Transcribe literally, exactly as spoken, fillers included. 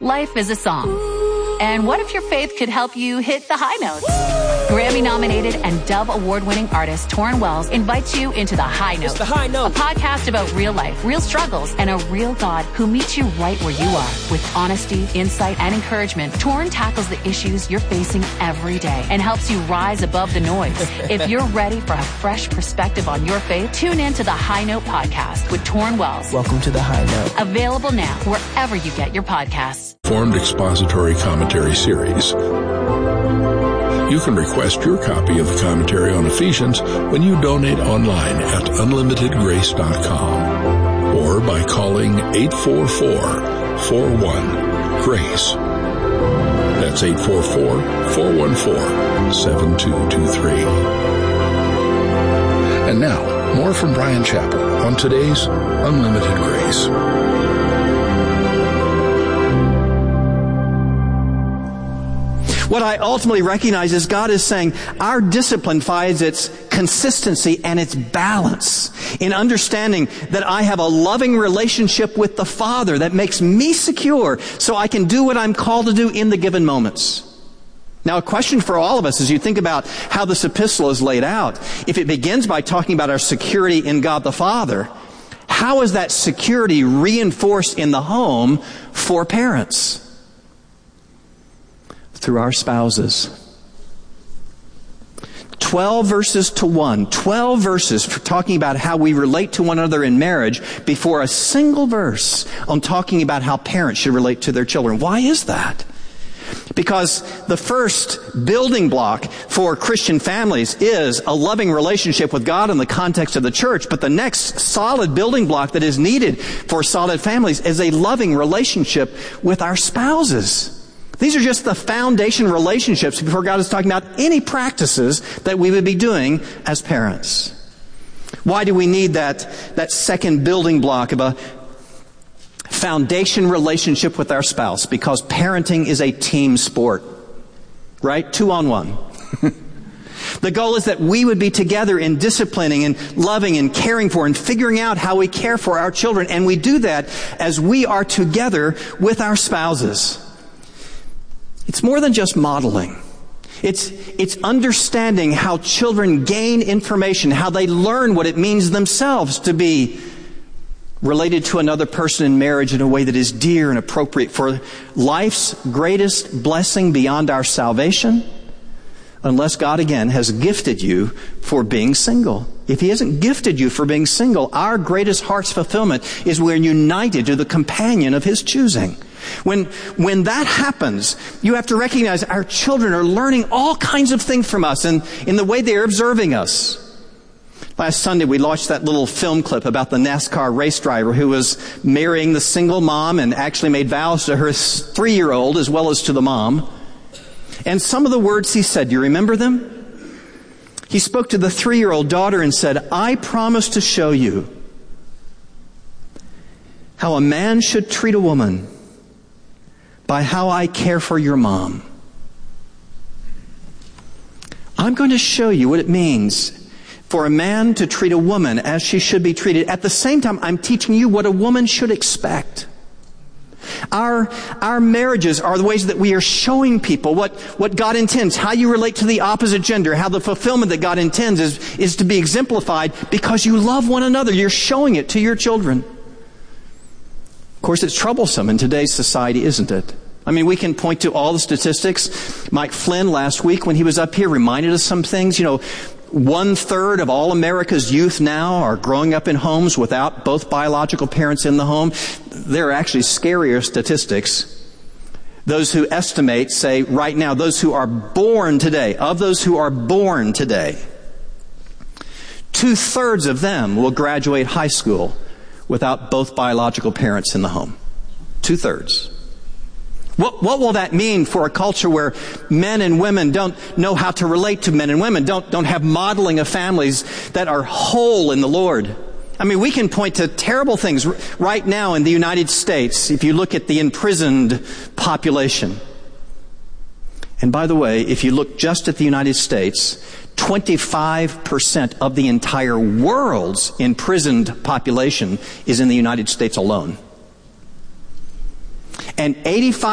Life is a song. And what if your faith could help you hit the high notes? Grammy-nominated and Dove Award-winning artist Torrin Wells invites you into The High Note. It's The High Note. A podcast about real life, real struggles, and a real God who meets you right where you are. With honesty, insight, and encouragement, Torrin tackles the issues you're facing every day and helps you rise above the noise. If you're ready for a fresh perspective on your faith, tune in to The High Note podcast with Torrin Wells. Welcome to The High Note. Available now wherever you get your podcasts. Formed Expository Commentary Series. You can request your copy of the commentary on Ephesians when you donate online at unlimited grace dot com or by calling eight four four, four one, GRACE. That's eight four four, four one four, seven two two three. And now, more from Bryan Chapell on today's Unlimited Grace. What I ultimately recognize is God is saying our discipline finds its consistency and its balance in understanding that I have a loving relationship with the Father that makes me secure so I can do what I'm called to do in the given moments. Now, a question for all of us as you think about how this epistle is laid out, if it begins by talking about our security in God the Father, how is that security reinforced in the home for parents? Through our spouses. Twelve verses to one. Twelve verses for talking about how we relate to one another in marriage before a single verse on talking about how parents should relate to their children. Why is that? Because the first building block for Christian families is a loving relationship with God in the context of the church. But the next solid building block that is needed for solid families is a loving relationship with our spouses. These are just the foundation relationships before God is talking about any practices that we would be doing as parents. Why do we need that, that second building block of a foundation relationship with our spouse? Because parenting is a team sport, right? Two on one. The goal is that we would be together in disciplining and loving and caring for and figuring out how we care for our children. And we do that as we are together with our spouses. It's more than just modeling. It's, it's understanding how children gain information, how they learn what it means themselves to be related to another person in marriage in a way that is dear and appropriate for life's greatest blessing beyond our salvation, unless God again has gifted you for being single. If He hasn't gifted you for being single, our greatest heart's fulfillment is we're united to the companion of His choosing. When, when that happens, you have to recognize our children are learning all kinds of things from us and in the way they're observing us. Last Sunday, we watched that little film clip about the NASCAR race driver who was marrying the single mom and actually made vows to her three-year-old as well as to the mom. And some of the words he said, do you remember them? He spoke to the three-year-old daughter and said, I promise to show you how a man should treat a woman by how I care for your mom. I'm going to show you what it means for a man to treat a woman as she should be treated. At the same time, I'm teaching you what a woman should expect. Our, our marriages are the ways that we are showing people what, what God intends, how you relate to the opposite gender, how the fulfillment that God intends is, is to be exemplified because you love one another. You're showing it to your children. Of course, it's troublesome in today's society, isn't it? I mean, we can point to all the statistics. Mike Flynn last week when he was up here reminded us some things. You know, one third of all America's youth now are growing up in homes without both biological parents in the home. There are actually scarier statistics. Those who estimate say right now, those who are born today, of those who are born today, two thirds of them will graduate high school without both biological parents in the home. Two thirds. What, what will that mean for a culture where men and women don't know how to relate to men and women, don't, don't have modeling of families that are whole in the Lord? I mean, we can point to terrible things right now in the United States if you look at the imprisoned population. And by the way, if you look just at the United States, twenty-five percent of the entire world's imprisoned population is in the United States alone. And eighty-five